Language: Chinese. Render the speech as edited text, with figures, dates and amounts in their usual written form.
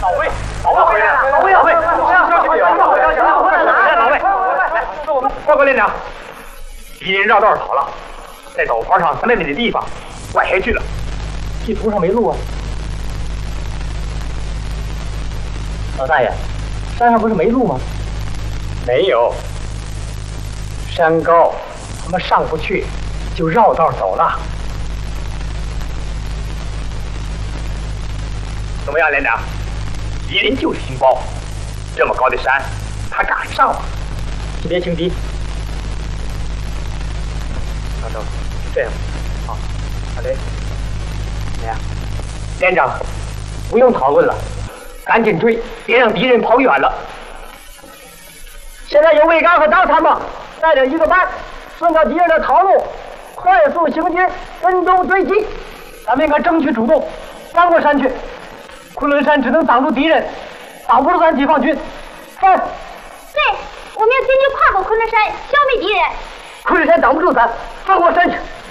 老魏，老魏回来了！老魏，老魏，消息没有？来，老魏，来，说我们报告连长，敌人绕道逃了，在陡坡上300米的地方拐下去了。地图上没路啊！老大爷，山上不是没路吗？没有，山高，他们上不去，就绕道走了。怎么样，连长？敌人就是心包，这么高的山，他敢上吗？你别轻敌。老周，这样，好，好嘞。怎么样？连长，不用讨论了，赶紧追，别让敌人跑远了。现在由魏刚和张参谋带领1个班，顺着敌人的逃路，快速行军，跟踪追击。咱们应该争取主动，翻过山去。昆仑山只能挡住敌人，挡不住咱解放军。翻！ 对，我们要坚决跨过昆仑山，消灭敌人。 昆仑山挡不住咱，翻过山去。